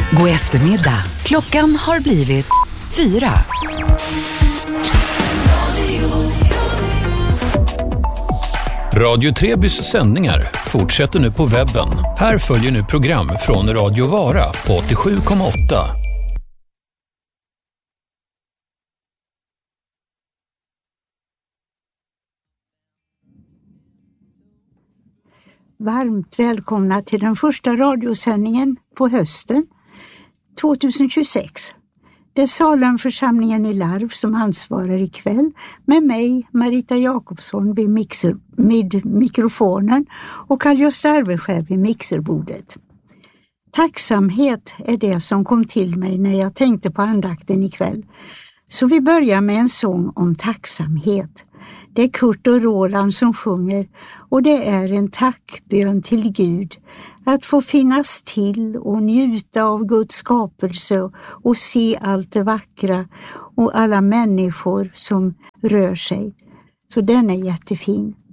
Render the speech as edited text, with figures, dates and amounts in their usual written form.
God eftermiddag. Klockan har blivit 4. Radio Trebys sändningar fortsätter nu på webben. Här följer nu program från Radio Vara på 87,8. Varmt välkomna till den första radiosändningen på hösten 2026. Det är Salemförsamlingen i Larv som ansvarar ikväll med mig, Marita Jakobsson, vid mikrofonen och Carl-Gösta Arveskär vid mixerbordet. Tacksamhet är det som kom till mig när jag tänkte på andakten ikväll. Så vi börjar med en sång om tacksamhet. Det är Kurt och Roland som sjunger och det är en tackbön till Gud att få finnas till och njuta av Guds skapelse och se allt det vackra och alla människor som rör sig. Så den är jättefin.